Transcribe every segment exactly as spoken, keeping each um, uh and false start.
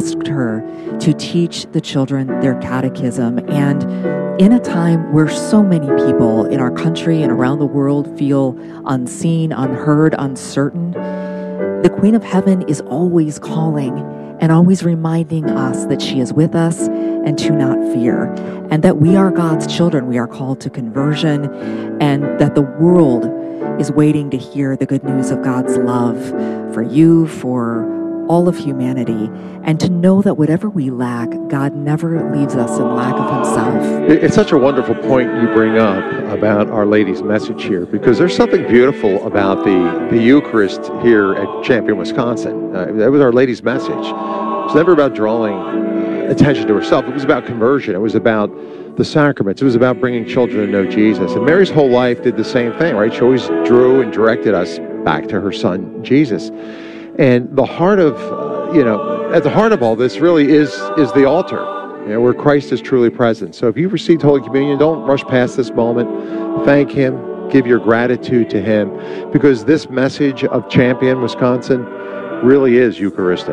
asked her to teach the children their catechism. And in a time where so many people in our country and around the world feel unseen, unheard, uncertain, the Queen of Heaven is always calling and always reminding us that she is with us and to not fear, and that we are God's children. We are called to conversion, and that the world is waiting to hear the good news of God's love for you, for all of humanity, and to know that whatever we lack, God never leaves us in lack of himself. It's such a wonderful point you bring up about Our Lady's message here, because there's something beautiful about the, the Eucharist here at Champion, Wisconsin. Uh, that was Our Lady's message. It was never about drawing uh, attention to herself. It was about conversion. It was about the sacraments. It was about bringing children to know Jesus. And Mary's whole life did the same thing, right? She always drew and directed us back to her son, Jesus. And the heart of, uh, you know, at the heart of all this really is is the altar, you know, where Christ is truly present. So if you've received Holy Communion, don't rush past this moment. Thank him. Give your gratitude to him, because this message of Champion, Wisconsin, really is Eucharistic.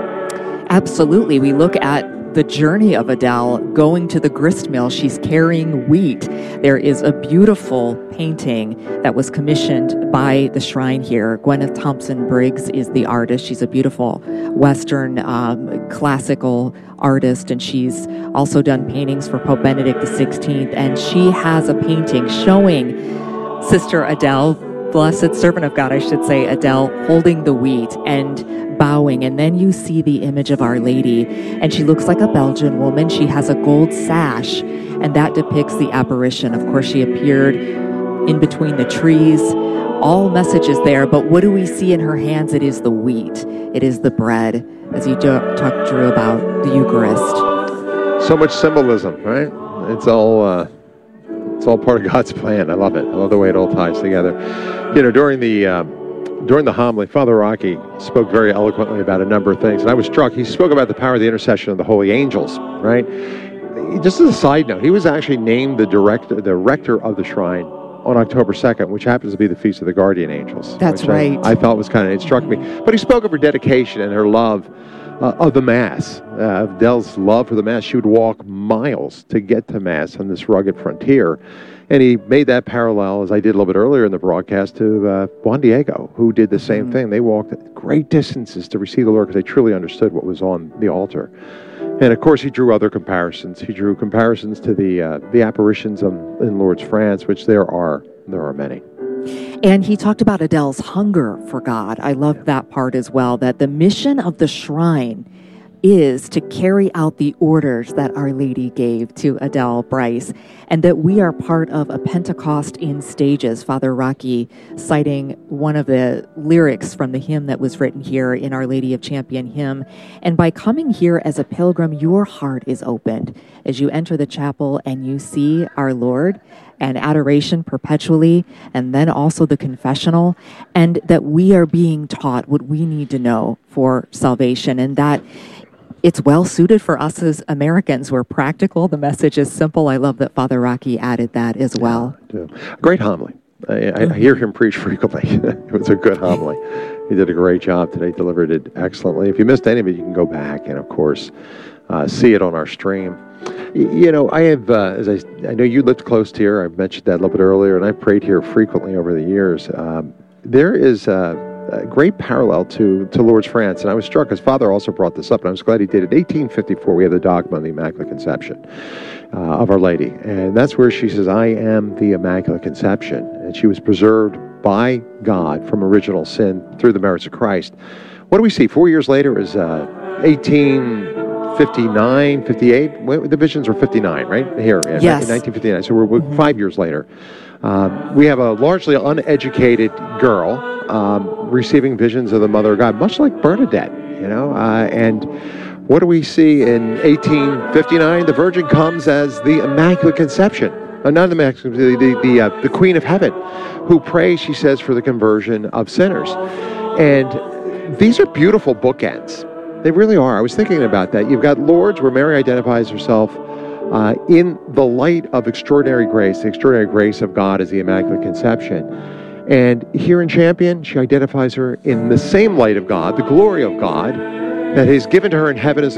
Absolutely. We look at the journey of Adele going to the grist mill. She's carrying wheat. There is a beautiful painting that was commissioned by the shrine here. Gwyneth Thompson Briggs is the artist. She's a beautiful Western um, classical artist, and she's also done paintings for Pope Benedict the sixteenth. And she has a painting showing Sister Adele, Blessed Servant of God, I should say, Adele, holding the wheat and bowing. And then you see the image of Our Lady, and she looks like a Belgian woman. She has a gold sash, and that depicts the apparition. Of course, she appeared in between the trees. All messages there, but what do we see in her hands? It is the wheat. It is the bread, as you talked, Drew, about the Eucharist. So much symbolism, right? It's all... Uh... It's all part of God's plan. I love it. I love the way it all ties together. You know, during the uh, during the homily, Father Rocky spoke very eloquently about a number of things, and I was struck. He spoke about the power of the intercession of the holy angels, right? Just as a side note, he was actually named the director, the rector of the shrine on October second, which happens to be the Feast of the Guardian Angels. That's right. I, I thought was kind of, it struck me. But he spoke of her dedication and her love Uh, of the Mass, uh, of Adele's love for the Mass. She would walk miles to get to Mass on this rugged frontier. And he made that parallel, as I did a little bit earlier in the broadcast, to uh, Juan Diego, who did the same mm-hmm. thing. They walked great distances to receive the Lord because they truly understood what was on the altar. And, of course, he drew other comparisons. He drew comparisons to the uh, the apparitions of, in Lourdes, France, which there are, there are many. And he talked about Adele's hunger for God. I love that part as well, that the mission of the shrine is to carry out the orders that Our Lady gave to Adele Bryce, and that we are part of a Pentecost in stages. Father Rocky citing one of the lyrics from the hymn that was written here in Our Lady of Champion hymn. And by coming here as a pilgrim, your heart is opened as you enter the chapel and you see our Lord and adoration perpetually, and then also the confessional, and that we are being taught what we need to know for salvation, and that it's well suited for us as Americans. We're practical. The message is simple. I love that Father Rocky added that as well. Yeah, great homily. I, I, I hear him preach frequently. It was a good homily. He did a great job today, delivered it excellently. If you missed any of it, you can go back and, of course, uh, see it on our stream. You know, I have, uh, as I, I know you lived close to here. I've mentioned that a little bit earlier, and I prayed here frequently over the years. Um, there is a, a great parallel to, to Lourdes, France, and I was struck, as Father also brought this up, and I was glad he did it. eighteen fifty-four, we have the dogma of the Immaculate Conception uh, of Our Lady, and that's where she says, I am the Immaculate Conception, and she was preserved by God from original sin through the merits of Christ. What do we see? Four years later is uh, eighteen fifty-nine, fifty-eight. The visions were fifty-nine, right? Here, in yes. nineteen fifty-nine. So we're, we're mm-hmm. five years later. Um, we have a largely uneducated girl um, receiving visions of the Mother of God, much like Bernadette, you know. Uh, and what do we see in eighteen fifty-nine? The Virgin comes as the Immaculate Conception. Uh, not the Immaculate Conception, the, the, uh, the Queen of Heaven, who prays, she says, for the conversion of sinners. And these are beautiful bookends. They really are. I was thinking about that. You've got Lourdes, where Mary identifies herself uh, in the light of extraordinary grace, the extraordinary grace of God as the Immaculate Conception. And here in Champion, she identifies her in the same light of God, the glory of God, that is given to her in heaven as